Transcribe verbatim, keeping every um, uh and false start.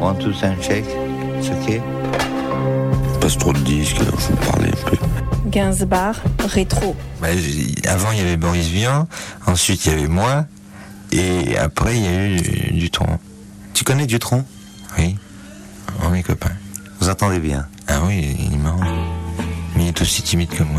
One, two, sound check. C'est ok. Passe trop de disques, il faut parler un peu. Gainsbourg, rétro. Bah, avant, il y avait Boris Vian, ensuite, il y avait moi, et après, il y a eu Dutronc. Tu connais Dutronc? Oui, oh, mes copains. Vous entendez bien? Ah oui, il est marrant. Mais il est aussi timide que moi.